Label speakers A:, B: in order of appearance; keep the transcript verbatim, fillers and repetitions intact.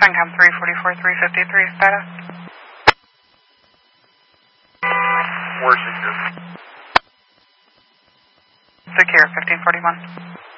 A: CENTCOM three forty-four three fifty-three, status.
B: Where's secure?
A: Secure fifteen forty-one.